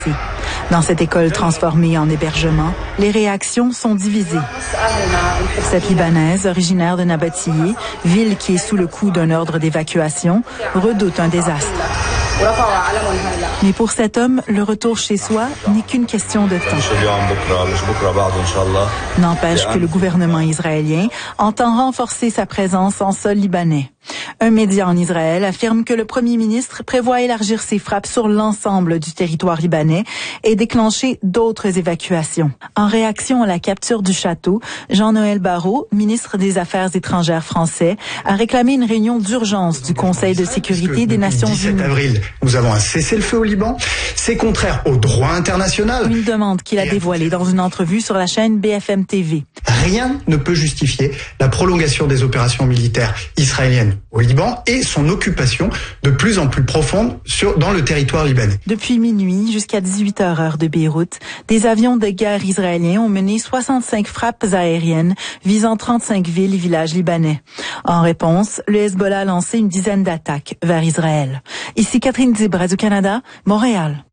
Dans cette école transformée en hébergement, les réactions sont divisées. Cette Libanaise, originaire de Nabatéé, ville qui est sous le coup d'un ordre d'évacuation, redoute un désastre. Mais pour cet homme, le retour chez soi n'est qu'une question de temps. N'empêche que le gouvernement israélien entend renforcer sa présence en sol libanais. Un média en Israël affirme que le premier ministre prévoit élargir ses frappes sur l'ensemble du territoire libanais et déclencher d'autres évacuations. En réaction à la capture du château, Jean-Noël Barrot, ministre des Affaires étrangères français, a réclamé une réunion d'urgence du Conseil de sécurité des Nations Unies. 17 avril, nous avons un cessez-le-feu au Liban. C'est contraire au droit international. Une demande qu'il a dévoilée dans une entrevue sur la chaîne BFM TV. Rien ne peut justifier la prolongation des opérations militaires israéliennes au Liban et son occupation de plus en plus profonde dans le territoire libanais. Depuis minuit jusqu'à 18h heure de Beyrouth, des avions de guerre israéliens ont mené 65 frappes aériennes visant 35 villes et villages libanais. En réponse, le Hezbollah a lancé une dizaine d'attaques vers Israël. Ici Catherine Dib, Radio-Canada, Montréal.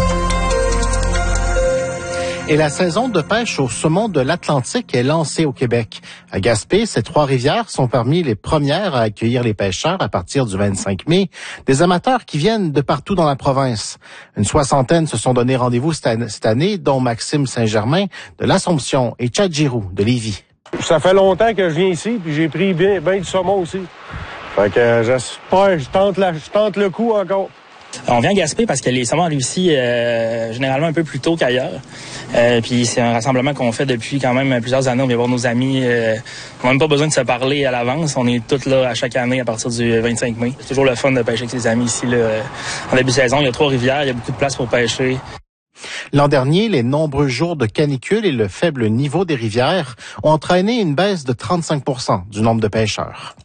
Et la saison de pêche au saumon de l'Atlantique est lancée au Québec. À Gaspé, ces 3 rivières sont parmi les premières à accueillir les pêcheurs à partir du 25 mai, des amateurs qui viennent de partout dans la province. Une 60aine se sont donné rendez-vous cette année, dont Maxime Saint-Germain de l'Assomption et Chad Giroux de Lévis. Ça fait longtemps que je viens ici, puis j'ai pris bien du saumon aussi. Fait que j'espère, je tente le coup encore. On vient à Gaspé parce que les saumons réussissent généralement un peu plus tôt qu'ailleurs. Puis c'est un rassemblement qu'on fait depuis quand même plusieurs années. On vient voir nos amis. On n'a même pas besoin de se parler à l'avance. On est tous là à chaque année à partir du 25 mai. C'est toujours le fun de pêcher avec ses amis ici. Là. En début de saison, il y a 3 rivières, il y a beaucoup de place pour pêcher. L'an dernier, les nombreux jours de canicule et le faible niveau des rivières ont entraîné une baisse de 35% du nombre de pêcheurs.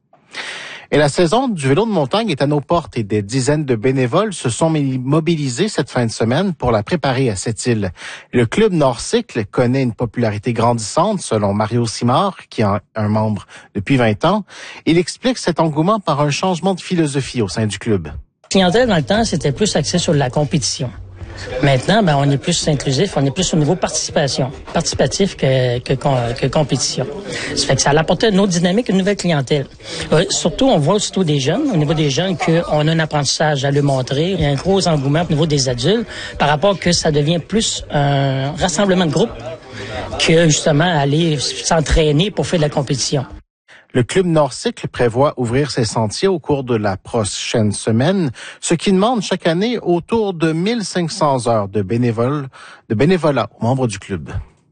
Et la saison du vélo de montagne est à nos portes et des dizaines de bénévoles se sont mobilisés cette fin de semaine pour la préparer à cette île. Le club Nord-Cycle connaît une popularité grandissante selon Mario Simard, qui est un membre depuis 20 ans. Il explique cet engouement par un changement de philosophie au sein du club. La clientèle, dans le temps, c'était plus axé sur la compétition. Maintenant, on est plus inclusif, on est plus au niveau participatif que compétition. Ça fait que ça a apporté une autre dynamique, une nouvelle clientèle. Surtout, on voit surtout des jeunes, au niveau des jeunes, qu'on a un apprentissage à leur montrer. Il y a un gros engouement au niveau des adultes par rapport que ça devient plus un rassemblement de groupe que justement aller s'entraîner pour faire de la compétition. Le club Nord-Cycle prévoit ouvrir ses sentiers au cours de la prochaine semaine, ce qui demande chaque année autour de 1500 heures de bénévolat aux membres du club.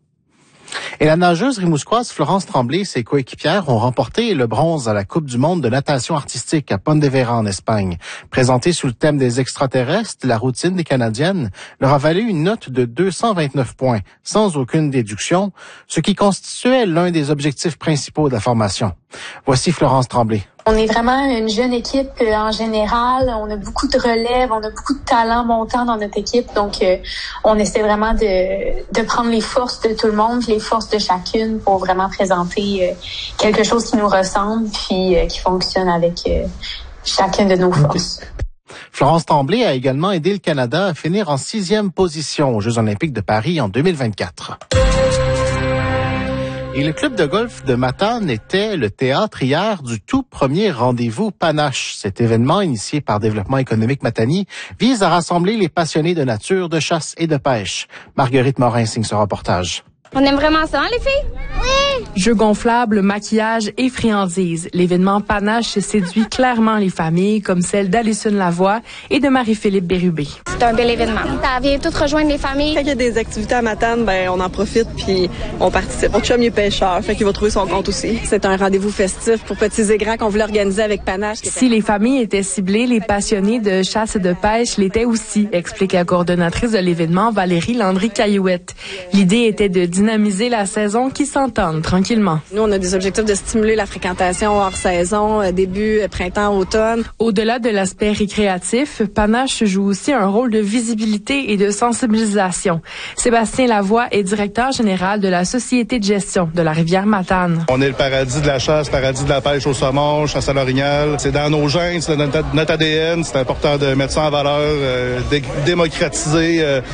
Et la nageuse rimouskoise Florence Tremblay et ses coéquipières ont remporté le bronze à la Coupe du monde de natation artistique à Pontevedra en Espagne. Présentée sous le thème des extraterrestres, la routine des Canadiennes leur a valu une note de 229 points, sans aucune déduction, ce qui constituait l'un des objectifs principaux de la formation. Voici Florence Tremblay. On est vraiment une jeune équipe en général. On a beaucoup de relève, on a beaucoup de talent montant dans notre équipe. Donc, on essaie vraiment de prendre les forces de tout le monde, les forces de chacune pour vraiment présenter quelque chose qui nous ressemble puis qui fonctionne avec chacune de nos forces. Florence Tremblay a également aidé le Canada à finir en 6e position aux Jeux olympiques de Paris en 2024. Et le club de golf de Matane était le théâtre hier du tout premier rendez-vous Panache. Cet événement, initié par Développement économique Matani, vise à rassembler les passionnés de nature, de chasse et de pêche. Marguerite Morin signe ce reportage. On aime vraiment ça, hein, les filles? Oui! Jeux gonflables, maquillage et friandises. L'événement Panache séduit clairement les familles, comme celle d'Alison Lavoie et de Marie-Philippe Bérubé. C'est un bel événement. Ça vient tout rejoindre les familles. Quand il y a des activités à Matane, on en profite puis on participe. Mon chum, il est pêcheur, fait qu'il va trouver son compte aussi. C'est un rendez-vous festif pour petits et grands qu'on voulait organiser avec Panache. Si les familles étaient ciblées, les passionnés de chasse et de pêche l'étaient aussi, explique la coordonnatrice de l'événement, Valérie Landry-Caillouette. L'idée était de dynamiser la saison qui s'entame tranquillement. Nous, on a des objectifs de stimuler la fréquentation hors saison, début printemps, automne. Au-delà de l'aspect récréatif, Panache joue aussi un rôle de visibilité et de sensibilisation. Sébastien Lavoie est directeur général de la Société de gestion de la rivière Matane. On est le paradis de la chasse, paradis de la pêche au saumon, chasse à l'orignal. C'est dans nos gènes, c'est dans notre ADN. C'est important de mettre ça en valeur, démocratiser